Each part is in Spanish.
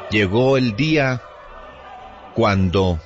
Llegó el día cuando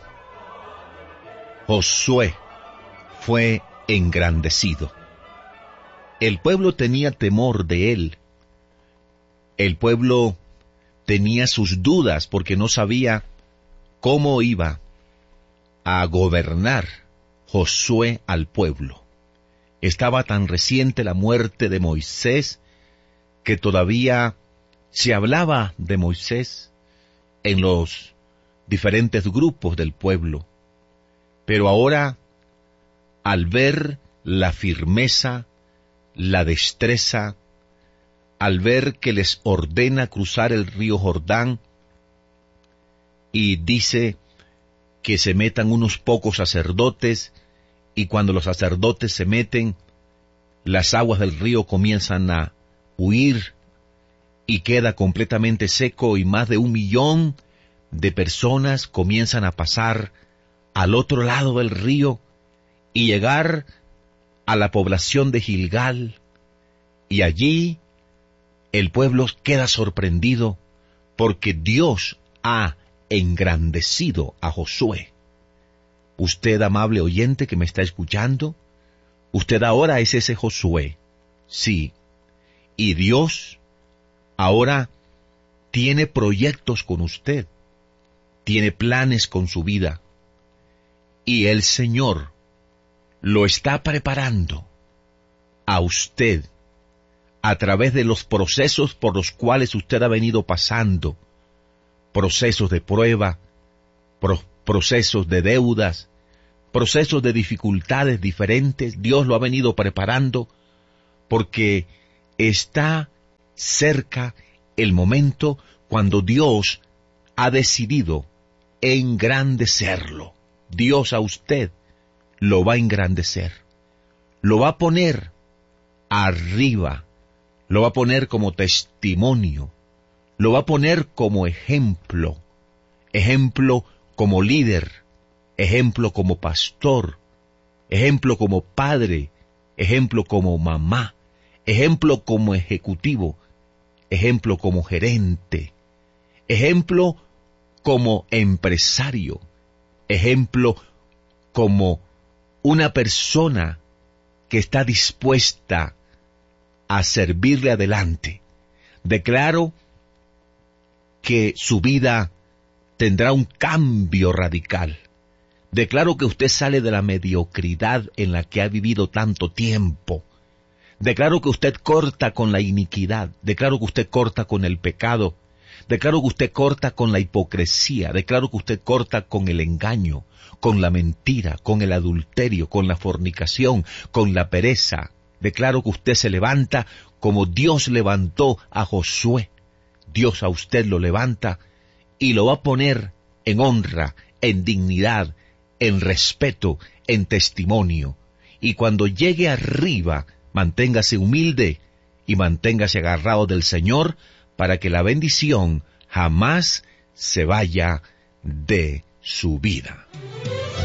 Josué fue engrandecido. El pueblo tenía temor de él. El pueblo tenía sus dudas porque no sabía cómo iba a gobernar Josué al pueblo. Estaba tan reciente la muerte de Moisés que todavía se hablaba de Moisés en los diferentes grupos del pueblo. Pero ahora, al ver la firmeza, la destreza, al ver que les ordena cruzar el río Jordán y dice que se metan unos pocos sacerdotes, y cuando los sacerdotes se meten, las aguas del río comienzan a huir y queda completamente seco, y más de 1 millón de personas comienzan a pasar al otro lado del río y llegar a la población de Gilgal, y allí el pueblo queda sorprendido porque Dios ha engrandecido a Josué. Usted, amable oyente que me está escuchando, usted ahora es ese Josué, sí, y Dios ahora tiene proyectos con usted, tiene planes con su vida, y el Señor lo está preparando a usted a través de los procesos por los cuales usted ha venido pasando, procesos de prueba, procesos de deudas, procesos de dificultades diferentes. Dios lo ha venido preparando porque está cerca el momento cuando Dios ha decidido engrandecerlo. Dios a usted lo va a engrandecer, lo va a poner arriba, lo va a poner como testimonio, lo va a poner como ejemplo, ejemplo como líder, ejemplo como pastor, ejemplo como padre, ejemplo como mamá, ejemplo como ejecutivo, ejemplo como gerente, ejemplo como empresario, ejemplo como una persona que está dispuesta a servirle adelante. Declaro que su vida tendrá un cambio radical. Declaro que usted sale de la mediocridad en la que ha vivido tanto tiempo. Declaro que usted corta con la iniquidad. Declaro que usted corta con el pecado. Declaro que usted corta con la hipocresía. Declaro que usted corta con el engaño, con la mentira, con el adulterio, con la fornicación, con la pereza. Declaro que usted se levanta como Dios levantó a Josué. Dios a usted lo levanta y lo va a poner en honra, en dignidad, en respeto, en testimonio. Y cuando llegue arriba, manténgase humilde y manténgase agarrado del Señor para que la bendición jamás se vaya de su vida.